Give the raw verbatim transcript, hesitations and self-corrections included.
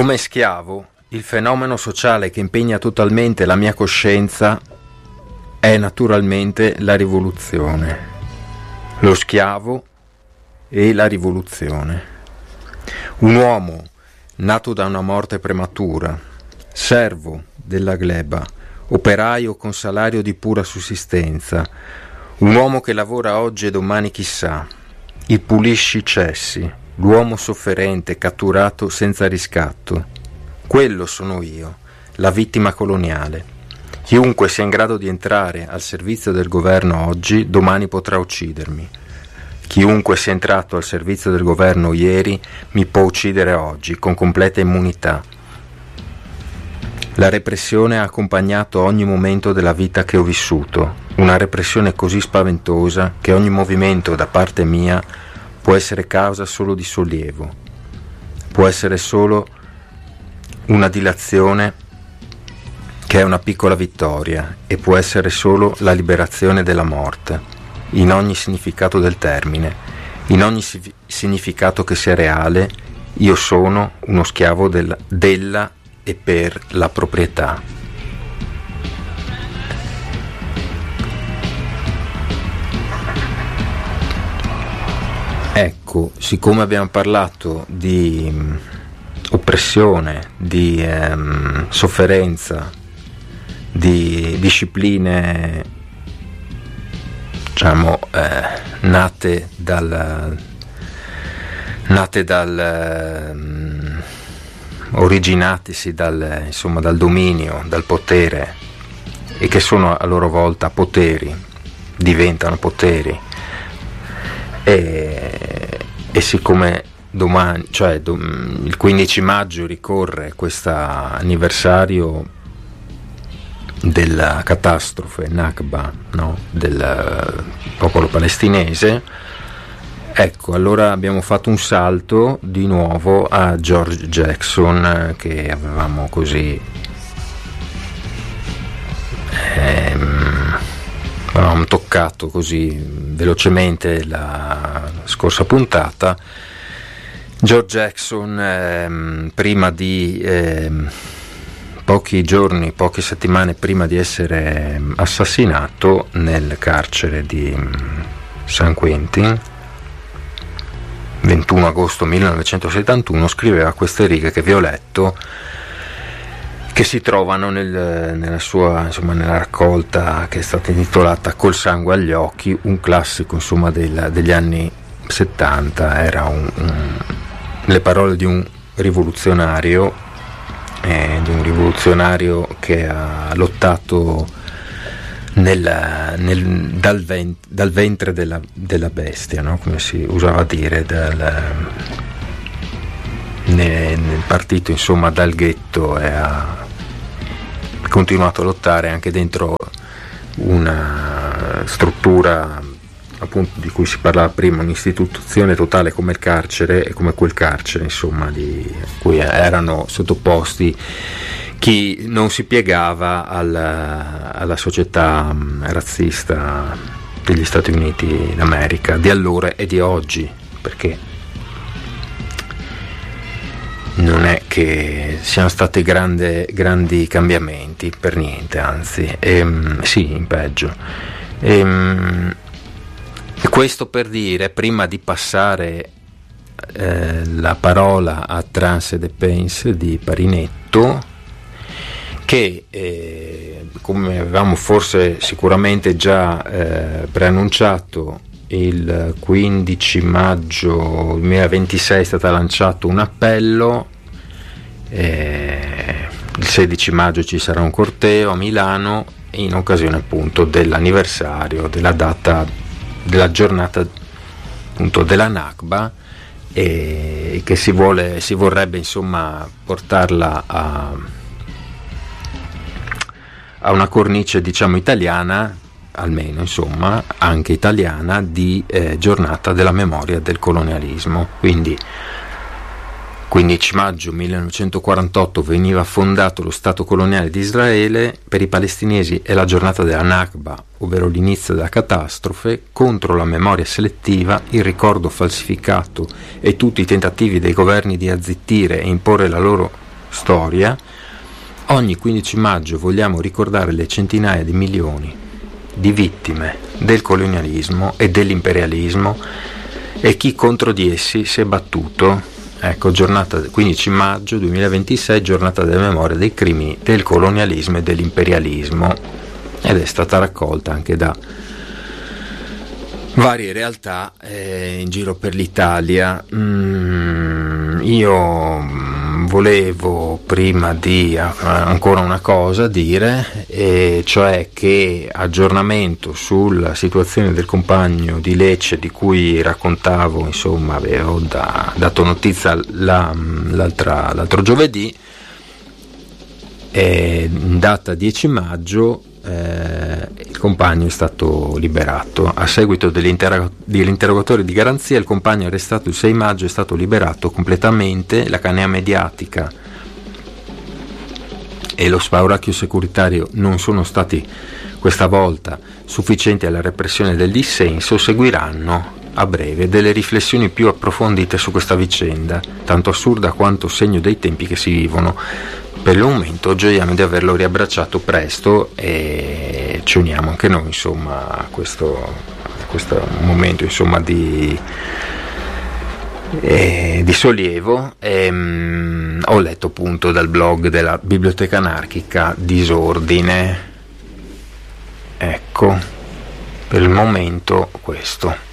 Come schiavo, il fenomeno sociale che impegna totalmente la mia coscienza è naturalmente la rivoluzione. Lo schiavo e la rivoluzione. Un uomo nato da una morte prematura, servo della gleba, operaio con salario di pura sussistenza, un uomo che lavora oggi e domani chissà, il pulisci cessi, l'uomo sofferente catturato senza riscatto. Quello sono io, la vittima coloniale. Chiunque sia in grado di entrare al servizio del governo oggi, domani potrà uccidermi. Chiunque sia entrato al servizio del governo ieri mi può uccidere oggi con completa immunità. La repressione ha accompagnato ogni momento della vita che ho vissuto, una repressione così spaventosa che ogni movimento da parte mia può essere causa solo di sollievo, può essere solo una dilazione che è una piccola vittoria e può essere solo la liberazione della morte, in ogni significato del termine, in ogni significato che sia reale. Io sono uno schiavo del, della e per la proprietà. Ecco, siccome abbiamo parlato di oppressione, di ehm, sofferenza, di discipline, diciamo, eh, nate dal nate dal ehm, originatisi dal, insomma, dal dominio, dal potere, e che sono a loro volta poteri, diventano poteri, e, e siccome domani, cioè dom, il quindici maggio ricorre questo anniversario della catastrofe Nakba, no? Del popolo palestinese, ecco, allora abbiamo fatto un salto di nuovo a George Jackson, che avevamo così ehm, avevamo toccato così velocemente la scorsa puntata. George Jackson, ehm, prima di ehm, pochi giorni, poche settimane prima di essere assassinato nel carcere di San Quentin, ventuno agosto millenovecentosettantuno, scriveva queste righe che vi ho letto, che si trovano nel, nella sua, insomma, nella raccolta che è stata intitolata Col sangue agli occhi, un classico, insomma, del, degli anni settanta. Era un, un, le parole di un rivoluzionario, eh, di un rivoluzionario che ha lottato nel, nel, dal, ven, dal ventre della, della bestia, no? Come si usava dire, dal, nel, nel partito, insomma, dal ghetto, e ha continuato a lottare anche dentro una struttura, appunto, di cui si parlava prima, un'istituzione totale come il carcere, e come quel carcere, insomma, di cui erano sottoposti chi non si piegava alla, alla società razzista degli Stati Uniti d'America di allora e di oggi, perché non è che siano stati grande, grandi cambiamenti, per niente, anzi, ehm, sì, in peggio. Ehm, e questo per dire, prima di passare eh, la parola a Trance de Pense di Parinetto, che eh, come avevamo forse sicuramente già eh, preannunciato, il quindici maggio duemilaventisei è stato lanciato un appello, eh, il sedici maggio ci sarà un corteo a Milano in occasione appunto dell'anniversario della data della giornata appunto della Nakba, e che si vuole si vorrebbe insomma portarla a a una cornice, diciamo, italiana, almeno, insomma, anche italiana, di eh, giornata della memoria del colonialismo. Quindi quindici maggio millenovecentoquarantotto veniva fondato lo Stato coloniale di Israele, per i palestinesi è la giornata della Nakba, ovvero l'inizio della catastrofe. Contro la memoria selettiva, il ricordo falsificato e tutti i tentativi dei governi di azzittire e imporre la loro storia. Ogni quindici maggio vogliamo ricordare le centinaia di milioni di vittime del colonialismo e dell'imperialismo e chi contro di essi si è battuto. Ecco, giornata quindici maggio duemilaventisei, giornata della memoria dei crimini del colonialismo e dell'imperialismo, ed è stata raccolta anche da varie realtà eh, in giro per l'Italia. Mm, io volevo prima di uh, ancora una cosa dire, e cioè che aggiornamento sulla situazione del compagno di Lecce di cui raccontavo, insomma avevo da, dato notizia la, l'altra, l'altro giovedì, e in data dieci maggio Eh, il compagno è stato liberato. A seguito dell'interrog- dell'interrogatorio di garanzia, il compagno arrestato il sei maggio è stato liberato completamente. La canea mediatica e lo spauracchio securitario non sono stati questa volta sufficienti alla repressione del dissenso. Seguiranno a breve delle riflessioni più approfondite su questa vicenda, tanto assurda quanto segno dei tempi che si vivono. Per il momento gioiamo di averlo riabbracciato presto e ci uniamo anche noi, insomma, a questo, a questo momento, insomma, di, eh, di sollievo. E, mh, ho letto appunto dal blog della Biblioteca Anarchica Disordine. Ecco, per il momento questo.